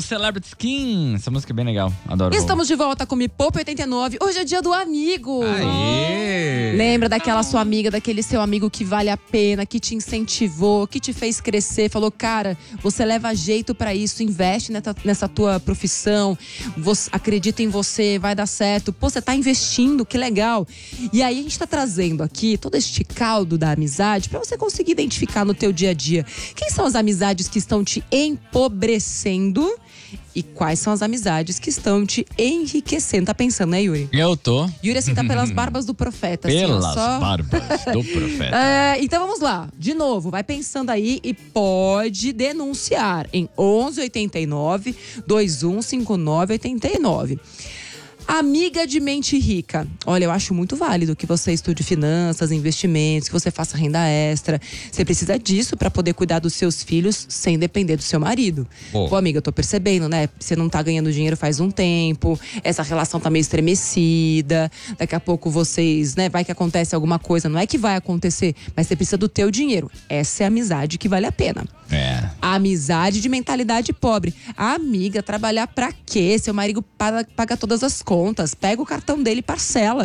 Celebrity Skin. Essa música é bem legal, adoro. Estamos de volta com Me Poupe 89. Hoje é dia do amigo. Aê! Lembra daquela sua amiga, daquele seu amigo que vale a pena, que te incentivou, que te fez crescer, falou, cara, você leva jeito pra isso, investe nessa tua profissão, você, acredita em você, vai dar certo. Pô, você tá investindo, que legal. E aí a gente tá trazendo aqui todo este caldo da amizade pra você conseguir identificar no teu dia a dia. Quem são as amizades que estão te empobrecendo e quais são as amizades que estão te enriquecendo? Tá pensando, né, Yuri? Eu tô. Yuri, assim, tá pelas barbas do profeta. Pelas assim, ó, barbas do profeta. Então vamos lá. De novo, vai pensando aí e pode denunciar em 1189 2159 89. Amiga de mente rica. Olha, eu acho muito válido que você estude finanças, investimentos, que você faça renda extra. Você precisa disso pra poder cuidar dos seus filhos sem depender do seu marido. Pô, amiga, eu tô percebendo, né? Você não tá ganhando dinheiro faz um tempo. Essa relação tá meio estremecida. Daqui a pouco vocês, né? Vai que acontece alguma coisa. Não é que vai acontecer, mas você precisa do teu dinheiro. Essa é a amizade que vale a pena. A amizade de mentalidade pobre. A amiga, trabalhar pra quê? Seu marido paga todas as contas, pega o cartão dele e parcela.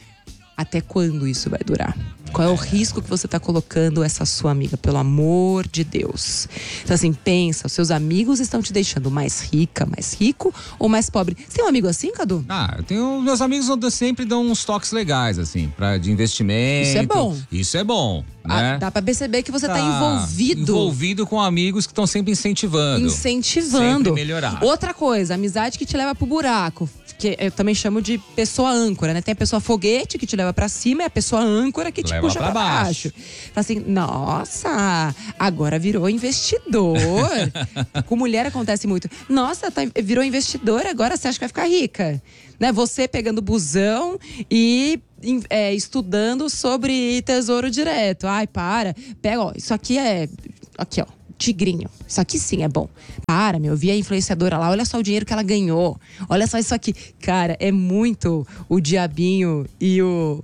Até quando isso vai durar? Qual é o risco que você tá colocando essa sua amiga? Pelo amor de Deus. Então assim, pensa, os seus amigos estão te deixando mais rica, mais rico ou mais pobre? Você tem um amigo assim, Cadu? Eu tenho, meus amigos sempre dão uns toques legais, assim, de investimento. Isso é bom. Isso é bom, né? Dá pra perceber que você tá envolvido. Envolvido com amigos que estão sempre incentivando. Sempre melhorar. Outra coisa, amizade que te leva pro buraco. Que eu também chamo de pessoa âncora, né? Tem a pessoa foguete que te leva pra cima e a pessoa âncora que te puxa pra baixo. Fala assim, nossa, agora virou investidor. Com mulher acontece muito. Nossa, virou investidor, agora você acha que vai ficar rica. Né? Você pegando busão e estudando sobre tesouro direto. Ai, pega, ó, isso aqui aqui, ó. Tigrinho, isso aqui sim é bom. Eu vi a influenciadora lá, olha só o dinheiro que ela ganhou. Olha só isso aqui. Cara, é muito o diabinho e o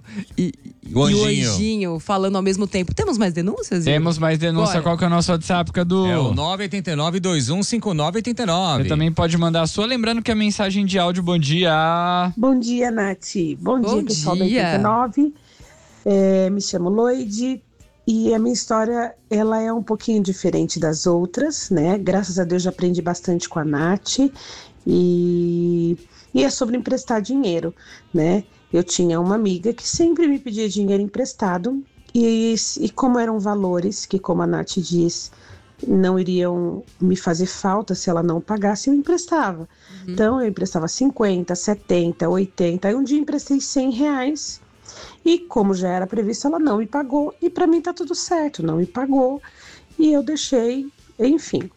anjinho falando ao mesmo tempo. Temos mais denúncias? Temos mais denúncia. Bora. Qual que é o nosso WhatsApp, Cadu? É o 989-215989. Você também pode mandar a sua, lembrando que a mensagem de áudio, bom dia. Bom dia, Nath. Bom dia, pessoal da 89. Me chamo Loide. E a minha história, ela é um pouquinho diferente das outras, né? Graças a Deus já aprendi bastante com a Nath. E é sobre emprestar dinheiro, né? Eu tinha uma amiga que sempre me pedia dinheiro emprestado. E como eram valores que, como a Nath diz, não iriam me fazer falta se ela não pagasse, eu emprestava. Então, eu emprestava 50, 70, 80. Aí um dia eu emprestei R$100. E como já era previsto, ela não me pagou. E pra mim tá tudo certo, não me pagou. E eu deixei, enfim.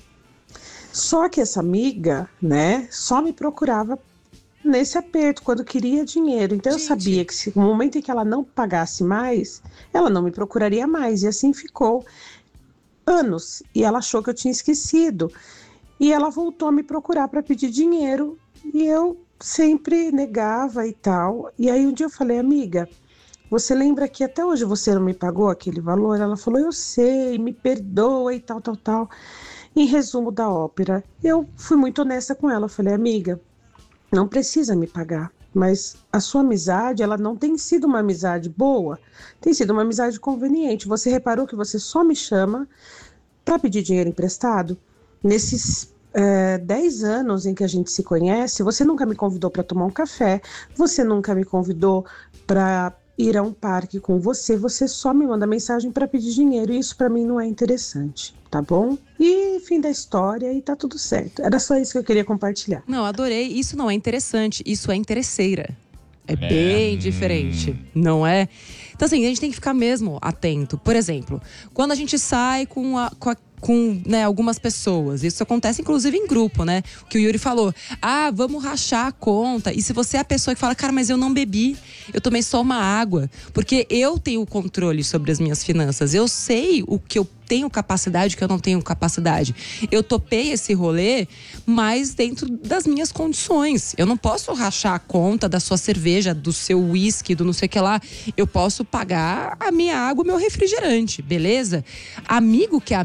Só que essa amiga, né, só me procurava nesse aperto, quando queria dinheiro. Então eu sabia que no momento em que ela não pagasse mais, ela não me procuraria mais. E assim ficou anos. E ela achou que eu tinha esquecido. E ela voltou a me procurar para pedir dinheiro. E eu sempre negava e tal. E aí um dia eu falei, amiga, você lembra que até hoje você não me pagou aquele valor? Ela falou, eu sei, me perdoa e tal. Em resumo da ópera, eu fui muito honesta com ela. Eu falei, amiga, não precisa me pagar, mas a sua amizade, ela não tem sido uma amizade boa, tem sido uma amizade conveniente. Você reparou que você só me chama para pedir dinheiro emprestado? Nesses 10 anos em que a gente se conhece, você nunca me convidou para tomar um café, você nunca me convidou para ir a um parque com você, você só me manda mensagem para pedir dinheiro, e isso para mim não é interessante, tá bom? E fim da história e tá tudo certo. Era só isso que eu queria compartilhar. Não, adorei. Isso não é interessante, isso é interesseira. É bem diferente, não é? Então assim, a gente tem que ficar mesmo atento. Por exemplo, quando a gente sai com algumas pessoas, isso acontece inclusive em grupo, né? O que o Yuri falou, vamos rachar a conta. E se você é a pessoa que fala, cara, mas eu não bebi, eu tomei só uma água, porque eu tenho o controle sobre as minhas finanças, eu sei o que eu tenho capacidade, o que eu não tenho capacidade. Eu topei esse rolê, mas dentro das minhas condições. Eu não posso rachar a conta da sua cerveja, do seu uísque, do não sei o que lá. Eu posso pagar a minha água, o meu refrigerante, beleza? Amigo que é amigo vai falar,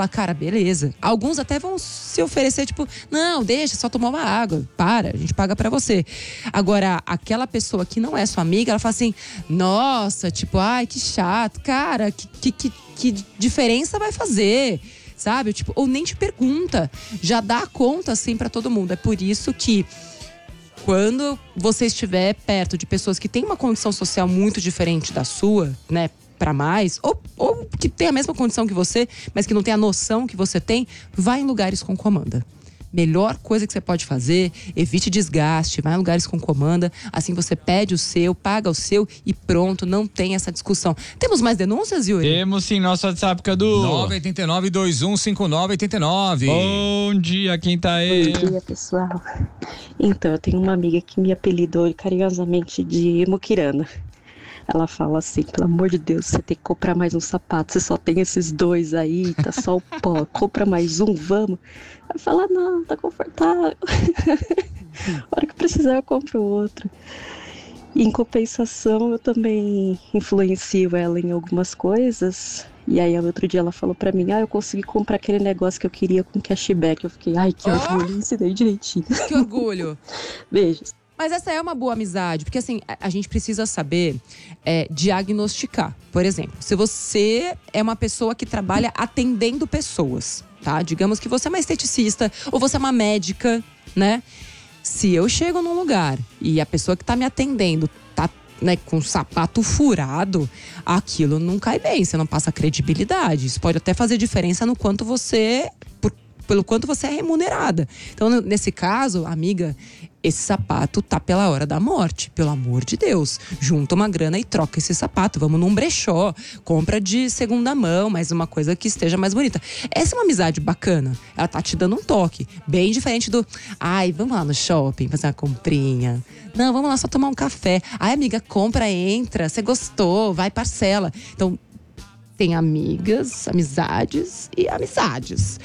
cara, beleza. Alguns até vão se oferecer, tipo, não, deixa, só tomar uma água. Para, a gente paga pra você. Agora, aquela pessoa que não é sua amiga, ela fala assim, nossa, tipo, ai, que chato. Cara, que diferença vai fazer? Sabe? Tipo, ou nem te pergunta. Já dá conta, assim, pra todo mundo. É por isso que quando você estiver perto de pessoas que têm uma condição social muito diferente da sua, né? Pra mais, ou que tem a mesma condição que você, mas que não tem a noção que você tem, vai em lugares com comanda. Melhor coisa que você pode fazer, evite desgaste, vai em lugares com comanda, assim você pede o seu, paga o seu e pronto, não tem essa discussão. Temos mais denúncias, Yuri? Temos sim, nosso WhatsApp, Cadu. 989-2159-89. Bom dia, quem tá aí? Bom dia, pessoal. Então, eu tenho uma amiga que me apelidou carinhosamente de Muquirana. Ela fala assim, pelo amor de Deus, você tem que comprar mais um sapato, você só tem esses 2 aí, tá só o pó, compra mais um, vamos. Ela fala, não, tá confortável. A hora que precisar eu compro outro. E, em compensação, eu também influencio ela em algumas coisas. E aí, outro dia ela falou pra mim, eu consegui comprar aquele negócio que eu queria com cashback. Eu fiquei, ai, que orgulho, ensinei direitinho. Que orgulho. Beijos. Mas essa é uma boa amizade, porque assim, a gente precisa saber diagnosticar. Por exemplo, se você é uma pessoa que trabalha atendendo pessoas, tá? Digamos que você é uma esteticista ou você é uma médica, né? Se eu chego num lugar e a pessoa que tá me atendendo tá, né, com o sapato furado, aquilo não cai bem, você não passa credibilidade. Isso pode até fazer diferença no quanto pelo quanto você é remunerada. Então, nesse caso, amiga, esse sapato tá pela hora da morte. Pelo amor de Deus. Junta uma grana e troca esse sapato. Vamos num brechó. Compra de segunda mão, mas uma coisa que esteja mais bonita. Essa é uma amizade bacana. Ela tá te dando um toque. Bem diferente do, ai, vamos lá no shopping fazer uma comprinha. Não, vamos lá só tomar um café. Ai, amiga, compra, entra. Você gostou, vai, parcela. Então, tem amigas, amizades e amizades.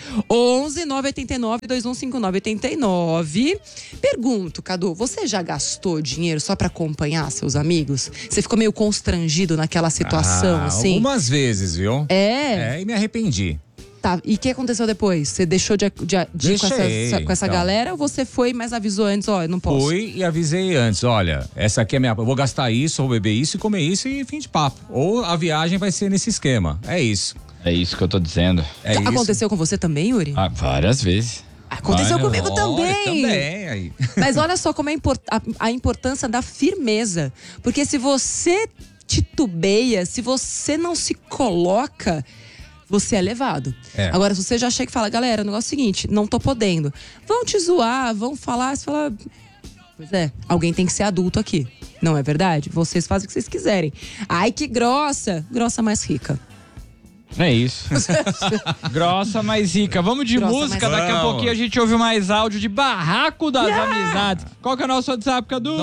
11-989-2159-89. Pergunto, Cadu, você já gastou dinheiro só pra acompanhar seus amigos? Você ficou meio constrangido naquela situação, assim? Algumas vezes, viu? É? E me arrependi. Tá, e o que aconteceu depois? Você deixou de ir com essa então. galera ou você foi, mas avisou antes, ó, eu não posso? Fui e avisei antes, olha, essa aqui é minha, eu vou gastar isso, vou beber isso e comer isso e fim de papo. Ou a viagem vai ser nesse esquema, é isso. É isso que eu tô dizendo. Aconteceu com você também, Yuri? Várias vezes. Aconteceu comigo também. Também, aí. Mas olha só como é a importância da firmeza. Porque se você titubeia, se você não se coloca, você é levado. Agora, se você já chega e fala, galera, o negócio é o seguinte, não tô podendo. Vão te zoar, vão falar, você fala, pois é, alguém tem que ser adulto aqui. Não é verdade? Vocês fazem o que vocês quiserem. Ai, que grossa. Grossa mais rica. É isso. Grossa, mais rica. Vamos de música, daqui a pouquinho a gente ouve mais áudio de Barraco das Amizades. Qual que é o nosso WhatsApp, Cadu?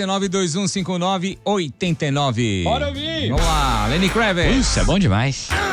989-2159-89. Bora ouvir! Vamos lá, Lenny Kravitz. Isso é bom demais.